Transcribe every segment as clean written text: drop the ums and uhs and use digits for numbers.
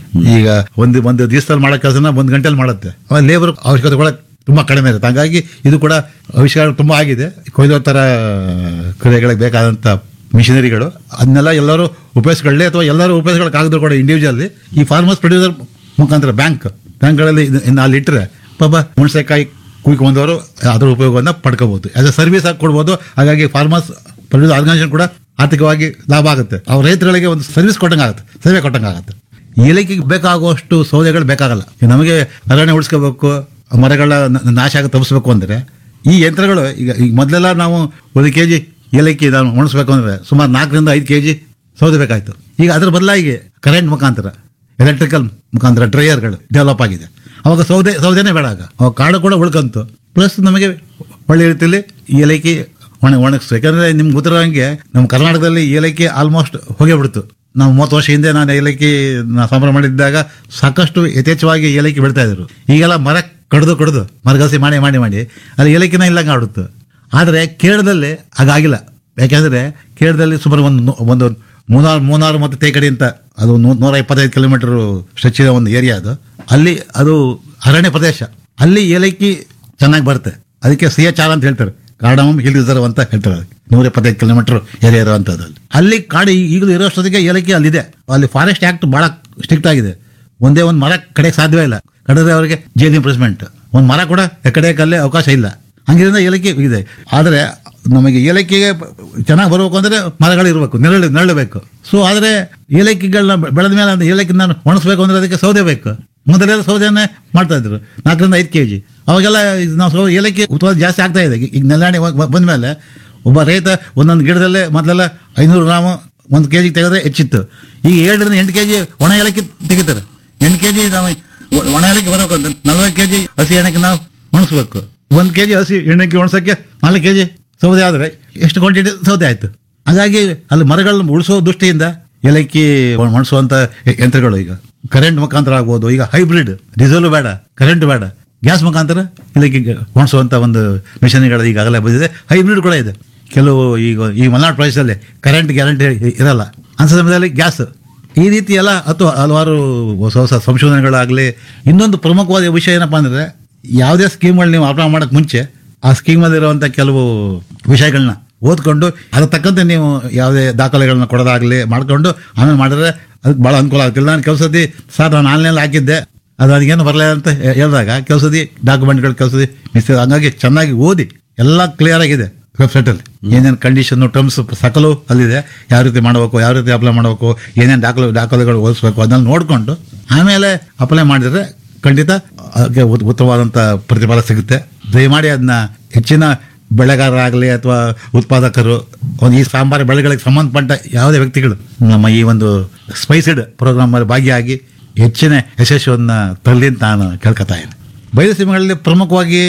ಈಗ ಒಂದು ದಿವಸದಲ್ಲಿ ಮಾಡೋ ಕೆಲಸನ 1 ಗಂಟೆಲಿ ಮಾಡುತ್ತೆ. ಆಮೇಲೆ ಲೇಬರ್ ಅವಶ್ಯಕತೆ ಕೂಡ ತುಂಬಾ ಕಡಿಮೆ ಇರುತ್ತೆ. ಹಾಗಾಗಿ ಇದು ಕೂಡ ಆವಿಷ್ಕಾರ ತುಂಬಾ ಆಗಿದೆ. ಕೊಯ್ಲು ತರ ಕ್ರಿಯೆಗಳಿಗೆ ಬೇಕಾದಂತ ಮಿಷನರಿಗಳು ಅದನ್ನೆಲ್ಲ ಎಲ್ಲರೂ ಉಪಯೋಗಿಸ್ಕೊಳ್ಳಿ, ಅಥವಾ ಎಲ್ಲರೂ ಉಪಯೋಗಿಸ್ಕೊಳ್ಳೋಕ್ಕಾಗದ್ರು ಕೂಡ ಇಂಡಿವಿಜುವಲಿ ಈ ಫಾರ್ಮರ್ಸ್ ಪ್ರೊಡ್ಯೂಸರ್ ಮುಖಾಂತರ ಬ್ಯಾಂಕ್ಗಳಲ್ಲಿ ಅಲ್ಲಿ ಇಟ್ಟರೆ ಪಾಪ ಹುಣಸೆಕಾಯಿ ಕುಯ್ಕೊಂಡವರು ಅದರ ಉಪಯೋಗವನ್ನು ಪಡ್ಕೋಬಹುದು, ಆಸ್ ಎ ಸರ್ವಿಸ್ ಆಗಿ ಕೊಡ್ಬೋದು. ಹಾಗಾಗಿ ಫಾರ್ಮರ್ಸ್ ಪ್ರೊಡ್ಯೂಸರ್ ಆರ್ಗನೈಸೇಷನ್ ಕೂಡ ಆರ್ಥಿಕವಾಗಿ ಲಾಭ ಆಗುತ್ತೆ. ಅವ್ರ ರೈತರಿಗೆ ಒಂದು ಸರ್ವಿಸ್ ಕೊಟ್ಟಂಗಾಗುತ್ತೆ, ಸೇವೆ ಕೊಟ್ಟಂಗಾಗುತ್ತೆ. ಏಲಕ್ಕಿಗೆ ಬೇಕಾಗುವಷ್ಟು ಸೌದೆಗಳು ಬೇಕಾಗಲ್ಲ. ನಮಗೆ ಅರಣ್ಯ ಉಳಿಸ್ಕೋಬೇಕು, ಮರಗಳ ನಾಶ ಆಗ ತಪ್ಪಿಸ್ಬೇಕು ಅಂದರೆ ಈ ಯಂತ್ರಗಳು ಈಗ ಮೊದಲೆಲ್ಲ ನಾವು 1 kg ಏಲಕ್ಕಿ ನಾವು ಒಣಗಿಸ್ಬೇಕು ಅಂದರೆ ಸುಮಾರು 4 ರಿಂದ 5 kg ಸೌದೆ ಬೇಕಾಯ್ತು. ಈಗ ಅದ್ರ ಬದಲಾಗಿ ಕರೆಂಟ್ ಮುಖಾಂತರ, ಎಲೆಕ್ಟ್ರಿಕಲ್ ಮುಖಾಂತರ ಡ್ರೈಯರ್ಗಳು ಡೆವಲಪ್ ಆಗಿದೆ. ಅವಾಗ ಸೌದೆನೇ ಬೇಡ, ಅವಾಗ ಕಾಡು ಕೂಡ ಉಳ್ಕಂತು. ಪ್ಲಸ್ ನಮಗೆ ಒಳ್ಳೆ ರೀತಿಯಲ್ಲಿ ಏಲಕ್ಕಿ ಒಣಗಿಸ್ತು. ಯಾಕಂದ್ರೆ ನಿಮ್ಗೆ ಗೊತ್ತಿರೋಂಗೆ ನಮ್ಮ ಕರ್ನಾಟಕದಲ್ಲಿ ಏಲಕ್ಕಿ ಆಲ್ಮೋಸ್ಟ್ ಹೋಗಿಬಿಡ್ತು. ನಾವು 30 ವರ್ಷ ಹಿಂದೆ ನಾನು ಏಲಕ್ಕಿ ಸಂಬಳ ಮಾಡಿದ್ದಾಗ ಸಾಕಷ್ಟು ಯಥೇಚ್ಛವಾಗಿ ಏಲಕ್ಕಿ ಬೆಳಿತಾ ಇದ್ರು. ಈಗೆಲ್ಲ ಮರ ಕಡ್ದು ಮರಗಸಿ ಮಾಡಿ ಅಲ್ಲಿ ಏಲಕ್ಕಿನ ಇಲ್ಲಂಗೆ ಆಡುತ್ತೆ. ಆದರೆ ಕೇರಳದಲ್ಲಿ ಹಾಗಾಗಿಲ್ಲ. ಯಾಕೆಂದ್ರೆ ಕೇರಳದಲ್ಲಿ ಸುಮಾರು ಒಂದು ಮೂನಾರು ಮತ್ತು ತೇಕಡಿ ಅಂತ ಅದು 125 ಕಿಲೋಮೀಟರ್ ಸ್ಟ್ರೆಚ್ ಇದೆ ಒಂದು ಏರಿಯಾ. ಅಲ್ಲಿ ಅದು ಅರಣ್ಯ ಪ್ರದೇಶ, ಅಲ್ಲಿ ಏಲಕ್ಕಿ ಚೆನ್ನಾಗಿ ಬರುತ್ತೆ. ಅದಕ್ಕೆ CHR ಅಂತ ಹೇಳ್ತಾರೆ, ಕಾರ್ಡಮಮ್ ಹಿಲ್ ರಿಸರ್ವ್ ಅಂತ ಹೇಳ್ತಾರೆ. 125 ಕಿಲೋಮೀಟರ್ ಏರಿಯಾ ಇರುವಂತದ್ದು. ಅಲ್ಲಿ ಕಾಡು ಈಗಲೂ ಇರೋಷ್ಟೊತ್ತಿಗೆ ಏಲಕ್ಕಿ ಅಲ್ಲಿದೆ. ಅಲ್ಲಿ ಫಾರೆಸ್ಟ್ ಆಕ್ಟ್ ಬಹಳ ಸ್ಟ್ರಿಕ್ಟ್ ಆಗಿದೆ. ಒಂದೇ ಒಂದು ಮರ ಕಡೆಗೆ ಸಾಧ್ಯವೇ ಇಲ್ಲ, ಕಡಿದ್ರೆ ಅವರಿಗೆ ಜೈಲ್ ಇಂಪ್ರೆಸ್ಮೆಂಟ್. ಒಂದು ಮರ ಕೂಡ ಕಡೆಯಕ್ಕಲ್ಲೇ ಅವಕಾಶ ಇಲ್ಲ. ಹಂಗಿರಿಂದ ಏಲಕ್ಕಿ ಇದೆ. ಆದರೆ ನಮಗೆ ಏಲಕ್ಕಿಗೆ ಚೆನ್ನಾಗಿ ಬರಬೇಕು ಅಂದರೆ ಮರಗಳಿರ್ಬೇಕು, ನೆರಳು ಬೇಕು. ಸೊ ಆದರೆ ಏಲಕ್ಕಿಗಳನ್ನ ಬೆಳೆದ ಮೇಲೆ ಏಲಕ್ಕಿ ನಾನು ಒಣಗಿಸ್ಬೇಕು ಅಂದ್ರೆ ಅದಕ್ಕೆ ಸೌದೆ ಬೇಕು. ಮೊದಲೆಲ್ಲ ಸೌದೆಯನ್ನೇ ಮಾಡ್ತಾ ಇದ್ರು 4 ರಿಂದ 5 kg. ಅವಾಗೆಲ್ಲ ನಾವು ಏಲಕ್ಕಿ ಉತ್ಪಾದನೆ ಜಾಸ್ತಿ ಆಗ್ತಾ ಇದೆ. ಈಗ ನೆಲ್ಲಾಣಿ ಬಂದ್ಮೇಲೆ ಒಬ್ಬ ರೈತ ಒಂದೊಂದು ಗಿಡದಲ್ಲೇ ಮೊದಲೆಲ್ಲ 500 ಗ್ರಾಮ್ 1 kg ತೆಗೆದ್ರೆ ಹೆಚ್ಚಿತ್ತು. ಈಗ 7 ರಿಂದ 8 kg ಒಣ ಏಲಕ್ಕಿ ತೆಗಿತಾರೆ. 8 kg ನಾವು ಒಣ ಏಲಕ್ಕಿ ಬರಬೇಕು ಅಂತ 40 kg ಹಸಿ ಎಣ್ಣೆಗೆ ನಾವು ಒಣಗಿಸ್ಬೇಕು. 1 kg ಹಸಿ ಎಣ್ಣೆಗೆ ಒಣಸಕ್ಕೆ 4 kg ಸೌದೆ ಆದರೆ ಎಷ್ಟು ಕ್ವಾಂಟಿಟಿ ಸೌದೆ ಆಯ್ತು. ಹಾಗಾಗಿ ಅಲ್ಲಿ ಮರಗಳನ್ನ ಉಳಿಸೋ ದೃಷ್ಟಿಯಿಂದ ಏಲಕ್ಕಿ ಒಣಸುವಂತ ಯಂತ್ರಗಳು ಈಗ ಕರೆಂಟ್ ಮುಖಾಂತರ ಆಗ್ಬೋದು. ಈಗ ಹೈಬ್ರಿಡ್, ಡೀಸೆಲ್ ಬೇಡ, ಕರೆಂಟ್ ಬೇಡ, ಗ್ಯಾಸ್ ಮುಖಾಂತರ ಏಲಕ್ಕಿ ಒಣಸುವಂತ ಒಂದು ಮಿಷನ್ಗಳು ಈಗಾಗಲೇ ಬಂದಿದೆ. ಹೈಬ್ರಿಡ್ ಕೂಡ ಇದೆ. ಕೆಲವು ಈಗ ಈ ಮಲೆನಾಡು ಪ್ರದೇಶದಲ್ಲಿ ಕರೆಂಟ್ ಗ್ಯಾರಂಟಿ ಇರಲ್ಲ, ಅಂಥ ಸಮಯದಲ್ಲಿ ಗ್ಯಾಸ್. ಈ ರೀತಿ ಎಲ್ಲ ಅಥವಾ ಹಲವಾರು ಹೊಸ ಸಂಶೋಧನೆಗಳಾಗಲಿ. ಇನ್ನೊಂದು ಪ್ರಮುಖವಾದ ವಿಷಯ ಏನಪ್ಪಾ ಅಂದ್ರೆ, ಯಾವುದೇ ಸ್ಕೀಮ್ಗಳು ನೀವು ಅಪ್ಲೈ ಮಾಡೋಕ್ಕೆ ಮುಂಚೆ ಆ ಸ್ಕೀಮಲ್ಲಿರುವಂಥ ಕೆಲವು ವಿಷಯಗಳನ್ನ ಓದ್ಕೊಂಡು ಅದ್ರ ತಕ್ಕಂತೆ ನೀವು ಯಾವುದೇ ದಾಖಲೆಗಳನ್ನ ಕೊಡೋದಾಗಲಿ ಮಾಡ್ಕೊಂಡು ಆಮೇಲೆ ಮಾಡಿದ್ರೆ ಅದಕ್ಕೆ ಭಾಳ ಅನುಕೂಲ ಆಗ್ತಿಲ್ಲ. ನಾನು ಕೆಲಸದಿ ಸರ್ ನಾನು ಆನ್ಲೈನಲ್ಲಿ ಹಾಕಿದ್ದೆ, ಅದು ಅದಕ್ಕೇನು ಬರಲ್ಲ ಅಂತ ಹೇಳಿದಾಗ ಕೆಲಸದಿ ಡಾಕ್ಯುಮೆಂಟ್ಗಳು ಕೆಲಸದಿ ಮಿಸ್. ಹಂಗಾಗಿ ಚೆನ್ನಾಗಿ ಓದಿ ಎಲ್ಲ ಕ್ಲಿಯರ್ ಆಗಿದೆ ವೆಬ್ಸೈಟಲ್ಲಿ. ಏನೇನು ಕಂಡೀಷನ್ನು, ಟರ್ಮ್ಸ್ ಸಕಲು ಅಲ್ಲಿದೆ. ಯಾವ ರೀತಿ ಮಾಡಬೇಕು, ಯಾವ ರೀತಿ ಅಪ್ಲೈ ಮಾಡಬೇಕು, ಏನೇನು ದಾಖಲೆಗಳು ಓದಿಸ್ಬೇಕು ಅದನ್ನ ನೋಡಿಕೊಂಡು ಆಮೇಲೆ ಅಪ್ಲೈ ಮಾಡಿದರೆ ಖಂಡಿತ ಅದಕ್ಕೆ ಉತ್ತಮವಾದಂಥ ಪ್ರತಿಫಲ ಸಿಗುತ್ತೆ. ದಯಮಾಡಿ ಅದನ್ನ ಹೆಚ್ಚಿನ ಬೆಳೆಗಾರರಾಗಲಿ ಅಥವಾ ಉತ್ಪಾದಕರು, ಒಂದು ಈ ಸಾಂಬಾರು ಬೆಳೆಗಳಿಗೆ ಸಂಬಂಧಪಟ್ಟ ಯಾವುದೇ ವ್ಯಕ್ತಿಗಳು ನಮ್ಮ ಈ ಒಂದು ಸ್ಪೈಸಿಡ್ ಪ್ರೋಗ್ರಾಮಲ್ಲಿ ಭಾಗಿಯಾಗಿ ಹೆಚ್ಚಿನ ಯಶಸ್ಸನ್ನು ತರಲಿ ಅಂತ ನಾನು ಕೇಳ್ಕೊತಾ ಇದ್ದೀನಿ. ಬಯಲುಸೀಮೆಗಳಲ್ಲಿ ಪ್ರಮುಖವಾಗಿ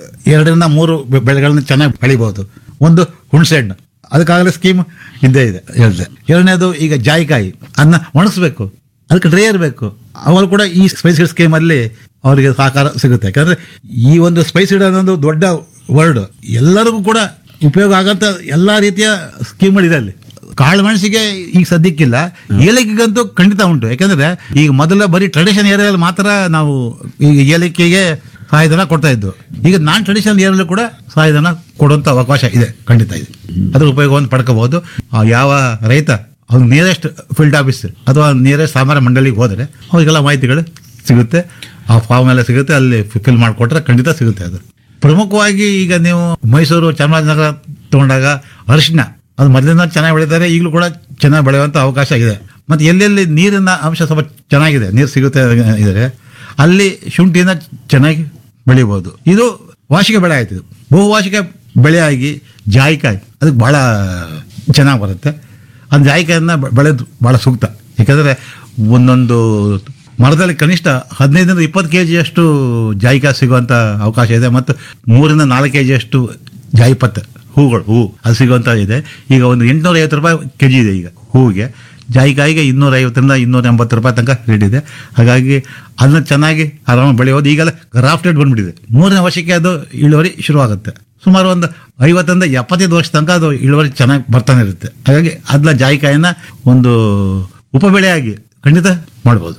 2 ರಿಂದ 3 ಬೆಳೆಗಳನ್ನ ಚೆನ್ನಾಗಿ ಬೆಳಿಬಹುದು. ಒಂದು ಹುಣಸೆ ಹಣ್ಣು, ಅದಕ್ಕಾಗಲೇ ಸ್ಕೀಮ್ ಇದ್ದೇ ಇದೆ ಹೇಳಿದೆ. ಎರಡನೇದು ಈಗ ಜಾಯಿಕಾಯಿ, ಅದನ್ನ ಒಣಗಿಸ್ಬೇಕು, ಅದಕ್ಕೆ ಡ್ರೈಯರ್ ಬೇಕು. ಅವರು ಕೂಡ ಈ ಸ್ಪೈಸಿಡ್ ಸ್ಕೀಮಲ್ಲಿ ಅವರಿಗೆ ಸಹಕಾರ ಸಿಗುತ್ತೆ. ಯಾಕಂದ್ರೆ ಈ ಒಂದು ಸ್ಪೈಸಿಡ್ ಅನ್ನೋದು ದೊಡ್ಡ ವರ್ಡ್, ಎಲ್ಲರಿಗೂ ಕೂಡ ಉಪಯೋಗ ಆಗಂತ ಎಲ್ಲಾ ರೀತಿಯ ಸ್ಕೀಮ್ಗಳಿದೆ ಅಲ್ಲಿ. ಕಾಳು ಮೆಣಸಿಗೆ ಈಗ ಸದ್ಯಕ್ಕಿಲ್ಲ, ಏಲಕ್ಕಿಗಂತೂ ಖಂಡಿತ ಉಂಟು. ಯಾಕಂದ್ರೆ ಈಗ ಮೊದಲ ಬರೀ ಟ್ರೆಡಿಷನ್ ಏರಿಯಾದಲ್ಲಿ ಮಾತ್ರ ನಾವು ಈಗ ಏಲಕ್ಕಿಗೆ ಸಹಾಯಧನ ಕೊಡ್ತಾ ಇದ್ದು. ಈಗ ನಾನ್ ಟ್ರೆಡಿಷನಲ್ ಏರಿಯಾದಲ್ಲೂ ಕೂಡ ಸಹಾಯಧನ ಕೊಡುವಂತ ಅವಕಾಶ ಇದೆ, ಖಂಡಿತ ಇದೆ. ಅದ್ರ ಉಪಯೋಗವನ್ನು ಪಡ್ಕೋಬಹುದು. ಯಾವ ರೈತ ಅವ್ನು ನಿಯರೆಸ್ಟ್ ಫೀಲ್ಡ್ ಆಫೀಸ್ ಅಥವಾ ನಿಯರೆಸ್ಟ್ ಸಾಂಬಾರ ಮಂಡಳಿಗೆ ಹೋದರೆ ಅವರಿಗೆಲ್ಲ ಮಾಹಿತಿಗಳು ಸಿಗುತ್ತೆ. ಆ ಫಾರ್ಮ್ ಎಲ್ಲ ಸಿಗುತ್ತೆ, ಅಲ್ಲಿ ಫಿಲ್ ಮಾಡಿಕೊಟ್ರೆ ಖಂಡಿತ ಸಿಗುತ್ತೆ. ಅದು ಪ್ರಮುಖವಾಗಿ ಈಗ ನೀವು ಮೈಸೂರು, ಚಾಮರಾಜನಗರ ತಗೊಂಡಾಗ ಅರಿಶಿನ ಅದು ಮೊದಲಿಂದ ಚೆನ್ನಾಗಿ ಬೆಳೀತಾರೆ, ಈಗಲೂ ಕೂಡ ಚೆನ್ನಾಗಿ ಬೆಳೆಯುವಂಥ ಅವಕಾಶ ಇದೆ. ಮತ್ತು ಎಲ್ಲೆಲ್ಲಿ ನೀರಿನ ಅಂಶ ಸ್ವಲ್ಪ ಚೆನ್ನಾಗಿದೆ, ನೀರು ಸಿಗುತ್ತೆ ಇದ್ದಾರೆ, ಅಲ್ಲಿ ಶುಂಠಿನ ಚೆನ್ನಾಗಿ ಬೆಳಿಬೋದು. ಇದು ವಾರ್ಷಿಕ ಬೆಳೆ ಆಯ್ತು. ಬಹುವಾರ್ಷಿಕ ಬೆಳೆ ಆಗಿ ಜಾಯಿಕಾಯಿ ಅದಕ್ಕೆ ಭಾಳ ಚೆನ್ನಾಗಿ ಬರುತ್ತೆ. ಅದು ಜಾಯಿಕಾಯಿಯನ್ನು ಬೆಳೆದು ಭಾಳ ಸೂಕ್ತ. ಯಾಕಂದರೆ ಒಂದೊಂದು ಮರದಲ್ಲಿ ಕನಿಷ್ಠ 15 ರಿಂದ 20 kg ಅಷ್ಟು ಜಾಯಿಕಾಯಿ ಸಿಗುವಂಥ ಅವಕಾಶ ಇದೆ. ಮತ್ತು 3 ರಿಂದ 4 kg ಅಷ್ಟು ಜಾಯಿಪತ್ತೆ ಹೂವು ಅದು ಸಿಗುವಂಥ ಇದೆ. ಈಗ ಒಂದು 850 ರೂಪಾಯಿ kg ಇದೆ ಈಗ ಹೂವಿಗೆ. ಜಾಯಿಕಾಯಿಗೆ 250 ರಿಂದ 280 ರೂಪಾಯಿ ತನಕ ರೇಟ್ ಇದೆ. ಹಾಗಾಗಿ ಅದನ್ನ ಚೆನ್ನಾಗಿ ಆರಾಮಾಗಿ ಬೆಳೆಯೋದು. ಈಗೆಲ್ಲ ಗ್ರಾಫ್ಟೆಡ್ ಬಂದ್ಬಿಟ್ಟಿದೆ. 3ನೇ ವರ್ಷಕ್ಕೆ ಅದು ಇಳುವರಿ ಶುರುವಾಗುತ್ತೆ. ಸುಮಾರು ಒಂದು 50 ರಿಂದ 75 ವರ್ಷ ತನಕ ಅದು ಇಳುವರಿ ಚೆನ್ನಾಗಿ ಬರ್ತಾನೆ ಇರುತ್ತೆ. ಹಾಗಾಗಿ ಅದನ್ನ ಜಾಯಿಕಾಯಿನ ಒಂದು ಉಪಬೆಳೆಯಾಗಿ ಖಂಡಿತ ಮಾಡ್ಬೋದು.